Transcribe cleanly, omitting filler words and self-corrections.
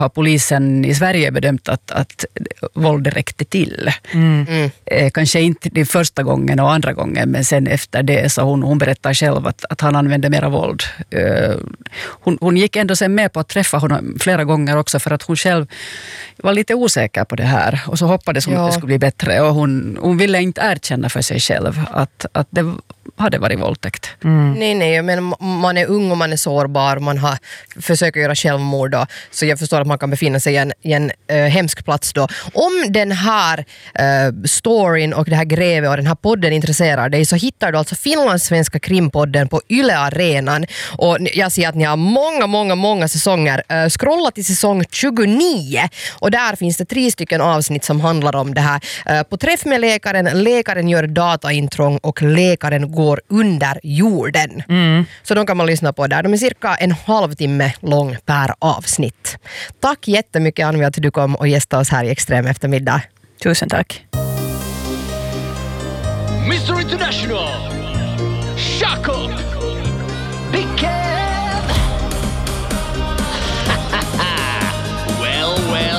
har polisen i Sverige bedömt att våld räckte till. Kanske inte den första gången och andra gången, men sen efter det så hon berättar själv att han använde mera våld. Hon gick ändå sen med på att träffa honom flera gånger också för att hon själv var lite osäker på det här och så hoppades hon att det skulle bli bättre och hon ville inte erkänna för sig själv att det hade varit våldtäkt. Nej, men man är ung och man är sårbar, man försöker göra självmord då, så jag förstår att man kan befinna sig i en hemsk plats då. Om den här storyn och det här grävet och den här podden intresserar dig så hittar du alltså finlandssvenska krimpodden på Yle Arenan och jag ser att ni har många säsonger. Scrolla till säsong 29 och där finns det 3 stycken avsnitt som handlar om det här. På träff med läkaren gör dataintrång och läkaren går under jorden. Så de kan man lyssna på där. De är cirka en halvtimme lång per avsnitt. Tack jättemycket Anvi att du kom och gästade oss här i Extrem eftermiddag. Tusen tack. Mr. International!